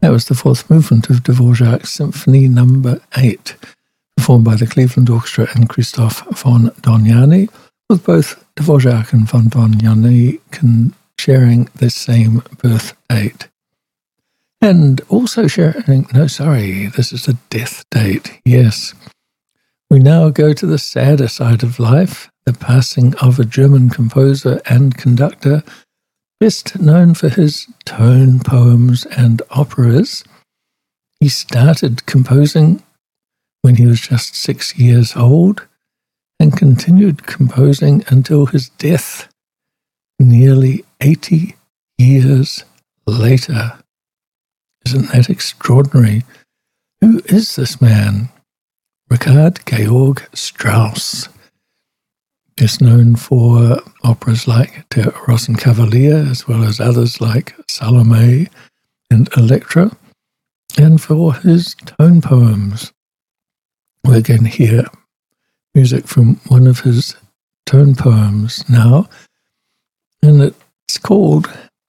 That was the fourth movement of Dvorak's Symphony No. 8, performed by the Cleveland Orchestra and Christoph von Dohnanyi, with both Dvorak and von Dohnanyi sharing the same birth date. And also sharing, this is the death date, yes. We now go to the sadder side of life, the passing of a German composer and conductor, best known for his tone poems and operas. He started composing when he was just 6 years old and continued composing until his death nearly 80 years later. Isn't that extraordinary? Who is this man? Richard Georg Strauss, best known for operas like Der Rosenkavalier, as well as others like Salome and Elektra, and for his tone poems. We're going to hear music from one of his tone poems now, and it's called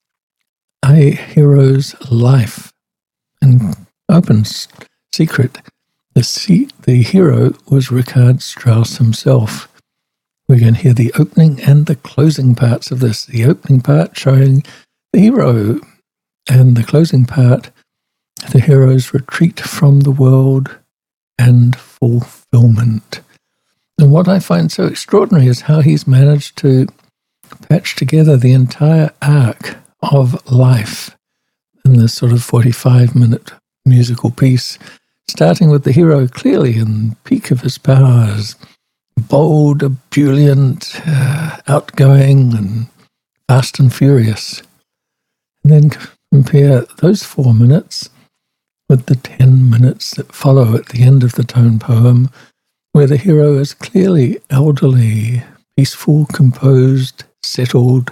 A Hero's Life. And open secret, the hero was Richard Strauss himself. We're going to hear the opening and the closing parts of this. The opening part showing the hero, and the closing part, the hero's retreat from the world and fulfillment. And what I find so extraordinary is how he's managed to patch together the entire arc of life in this sort of 45-minute musical piece, starting with the hero clearly in the peak of his powers, bold, ebullient, outgoing, and fast and furious. And then compare those 4 minutes with the 10 minutes that follow at the end of the tone poem, where the hero is clearly elderly, peaceful, composed, settled,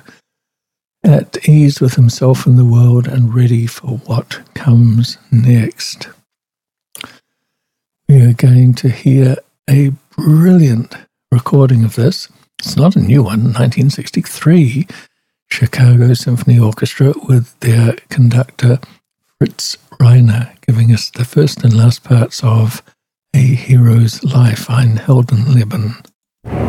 at ease with himself and the world, and ready for what comes next. We are going to hear a brilliant recording of this. It's not a new one, 1963, Chicago Symphony Orchestra with their conductor Fritz Reiner, giving us the first and last parts of A Hero's Life, Ein Heldenleben.